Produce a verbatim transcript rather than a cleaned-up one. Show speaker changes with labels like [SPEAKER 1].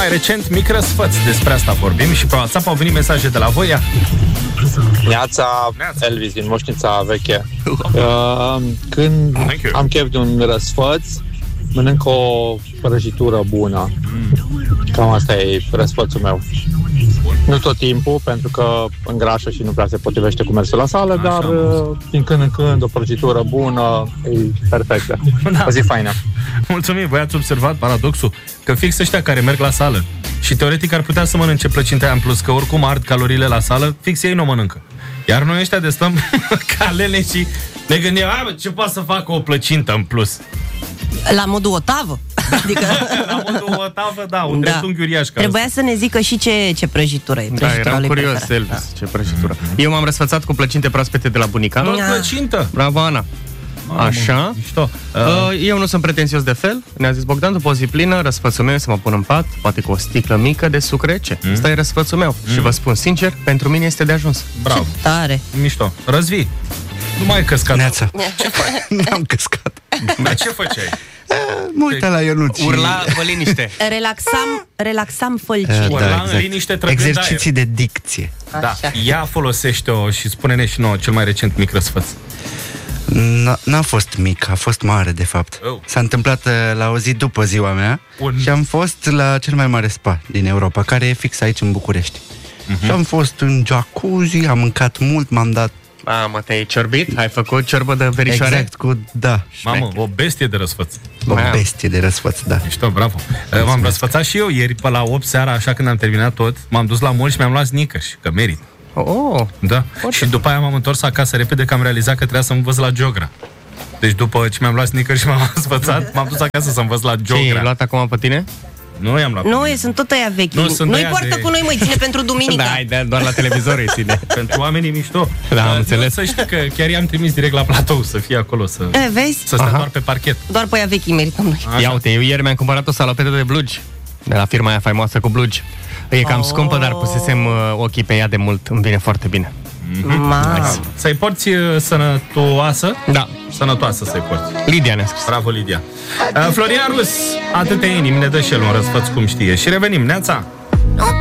[SPEAKER 1] mai recent mic răsfăț. Despre asta vorbim și pe WhatsApp au venit mesaje de la voi. Ia.
[SPEAKER 2] Neața, Elvis din Moșnița Veche. Uh, când am chef de un răsfăț, mănânc o prăjitură bună. Cam asta e răsfățul meu. Nu tot timpul, pentru că îngrașă și nu prea se potrivește cu mersul la sală, așa, dar din când în când o prăjitură bună e perfectă. Da. O zi faină.
[SPEAKER 1] Mulțumim, voi ați observat paradoxul? Că fix ăștia care merg la sală și teoretic ar putea să mănânce plăcinta aia în plus, că oricum ard caloriile la sală, fix ei nu o mănâncă. Iar noi ăștia de stăm ca lene și ne gândim, a, bă, ce poate să facă o plăcintă în plus?
[SPEAKER 3] La modul o tavă? Adică...
[SPEAKER 1] La modul o tavă, da, un da. dreptunghi uriaș.
[SPEAKER 3] Trebuia să ne zică și ce, ce prăjitură e.
[SPEAKER 4] Da, eram curios, Elvis, da. ce prăjitură. Mm-hmm. Eu m-am răsfățat cu plăcinte proaspete de la bunica.
[SPEAKER 1] Doar plăcintă?
[SPEAKER 4] Bravo, Ana. Așa.
[SPEAKER 1] Mișto.
[SPEAKER 4] Uh, eu nu sunt pretențios de fel. Ne-a zis Bogdan, după o zi plină, răsfățul meu e să mă pun în pat, poate cu o sticlă mică de suc rece. Mm. Asta e răsfățul meu. Mm. Și vă spun sincer, pentru mine este de ajuns.
[SPEAKER 1] Bravo.
[SPEAKER 3] Ce tare.
[SPEAKER 1] Mișto. Răzvi. Nu mai ai căscat.
[SPEAKER 5] Neața. Ce faci? N-am căscat.
[SPEAKER 1] Dar ce făceai?
[SPEAKER 5] Mă uita la Ionuț.
[SPEAKER 4] Urla în liniște.
[SPEAKER 3] Relaxam, relaxam fălcii.
[SPEAKER 5] Da,
[SPEAKER 1] Urla
[SPEAKER 5] exact.
[SPEAKER 1] în liniște, trăgând
[SPEAKER 5] exerciții
[SPEAKER 1] aer.
[SPEAKER 5] de dicție.
[SPEAKER 1] Da. Ia folosește-o și spune-ne și nouă cel mai recent mic răsfăț.
[SPEAKER 5] N-a fost mic, a fost mare de fapt.
[SPEAKER 1] Oh.
[SPEAKER 5] S-a întâmplat la o zi după ziua mea. Bun. Și am fost la cel mai mare spa din Europa, care e fix aici în București. Uh-huh. Și am fost în jacuzzi, am mâncat mult, m-am dat.
[SPEAKER 4] Mamă, te-ai ciorbit? Ai făcut ciorbă de verișoare?
[SPEAKER 5] Exact, cu, da.
[SPEAKER 1] Mamă, o bestie de răsfăț.
[SPEAKER 5] O bestie de răsfăț, da.
[SPEAKER 1] Mișto, bravo. Mulțumesc. M-am răsfățat și eu ieri pe la opt seara, așa când am terminat tot. M-am dus la mall și mi-am luat sneakers, că merit.
[SPEAKER 4] Oh,
[SPEAKER 1] da. Și după aia m-am întors acasă repede, că am realizat că trebuia să învăț la Geogra. Deci după ce mi-am luat sneakers și m-am răsfățat, m-am dus acasă să învăț la Geogra.
[SPEAKER 4] Ce, ai luat acum pe tine?
[SPEAKER 1] Nu i-am luat.
[SPEAKER 3] Nu, sunt tot aia vechi.
[SPEAKER 1] Nu,
[SPEAKER 3] Nu-i poartă de... cu noi, măi, ține pentru duminică.
[SPEAKER 4] Da, doar la televizor îi ține.
[SPEAKER 1] Pentru oamenii mișto.
[SPEAKER 4] Da, am înțeles.
[SPEAKER 1] Să știi că chiar i-am trimis direct la platou să fie acolo, să,
[SPEAKER 3] e, vezi?
[SPEAKER 1] să stea doar pe parchet.
[SPEAKER 3] Doar pe aia vechi merităm noi.
[SPEAKER 4] Așa. Ia uite, eu ieri mi-am cumpărat o salopetă de blugi de la firma aia faimoasă cu blugi. E cam oh. scumpă, dar pusesem uh, ochii pe ea de mult. Îmi vine foarte bine.
[SPEAKER 1] Mm-hmm. Să-i porți uh, sănătoasă?
[SPEAKER 4] Da.
[SPEAKER 1] Sănătoasă să-i porți.
[SPEAKER 4] Lidia ne-a scris.
[SPEAKER 1] Bravo, Lidia. uh, Florian Rus, atâtea inimi, ne dă și el un răsfăț cum știe. Și revenim, Neața.